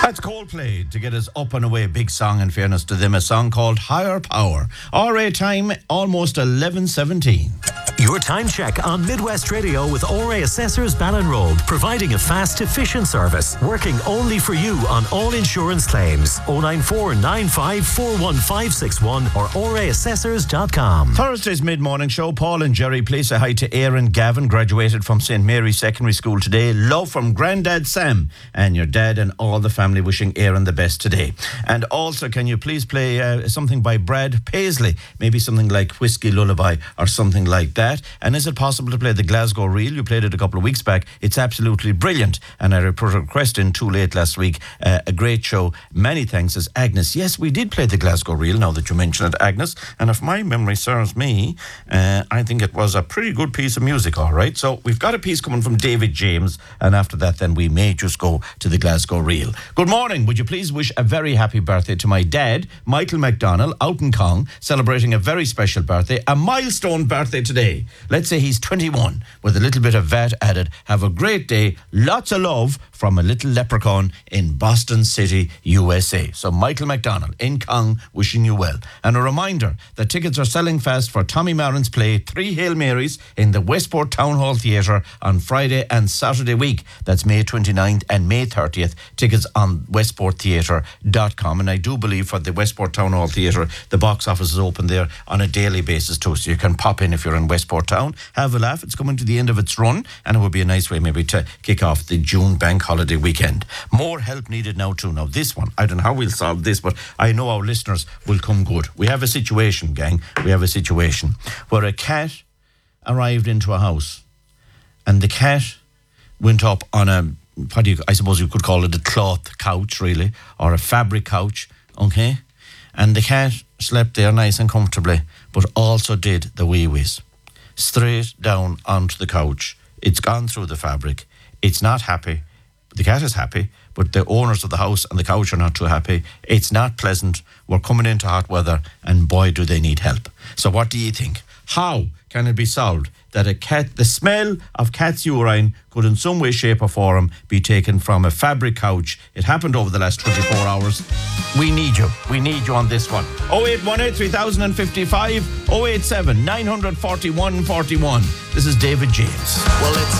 That's Coldplay to get us up and away. Big song, in fairness to them. A song called Higher Power. RA time, almost 11:17. Your time check on Midwest Radio with ORA Assessors Ballinrobe, providing a fast, efficient service, working only for you on all insurance claims. 094 95 41561 or oraassessors.com. Thursday's mid-morning show. Paul and Jerry, please say hi to Aaron Gavin, graduated from St. Mary's Secondary School today. Love from Grandad Sam and your dad and all the family, wishing Aaron the best today. And also, can you please play something by Brad Paisley? Maybe something like Whiskey Lullaby or something like that. And is it possible to play the Glasgow Reel? You played it a couple of weeks back. It's absolutely brilliant. And I put a request in too late last week. A great show. Many thanks, as Agnes. Yes, we did play the Glasgow Reel, now that you mention it, Agnes. And if my memory serves me, I think it was a pretty good piece of music, all right? So we've got a piece coming from David James. And after that, then we may just go to the Glasgow Reel. Good morning. Would you please wish a very happy birthday to my dad, Michael McDonnell, out in Cong, celebrating a very special birthday, a milestone birthday today. Let's say he's 21 with a little bit of VAT added. Have a great day. Lots of love from a little leprechaun in Boston City, USA. So Michael McDonnell in Cong, wishing you well. And a reminder that tickets are selling fast for Tommy Marin's play 3 Hail Marys in the Westport Town Hall Theatre on Friday and Saturday week. That's May 29th and May 30th. Tickets on westporttheatre.com. And I do believe for the Westport Town Hall Theatre, the box office is open there on a daily basis too. So you can pop in if you're in Westport Town, have a laugh. It's coming to the end of its run, and it would be a nice way maybe to kick off the June bank holiday weekend. More help needed now too. Now this one, I don't know how we'll solve this, but I know our listeners will come good. We have a situation, gang. We have a situation where a cat arrived into a house, and the cat went up on a, I suppose you could call it a cloth couch, really, or a fabric couch, okay? And the cat slept there nice and comfortably, but also did the wee-wees. Straight down onto the couch. It's gone through the fabric. It's not happy. The cat is happy, but the owners of the house and the couch are not too happy. It's not pleasant. We're coming into hot weather, and boy, do they need help. So what do you think? How can it be solved that a cat, the smell of cat's urine could in some way, shape or form be taken from a fabric couch? It happened over the last 24 hours. We need you. We need you on this one. 0818 3055 087 941 41. This is David James. Well, it's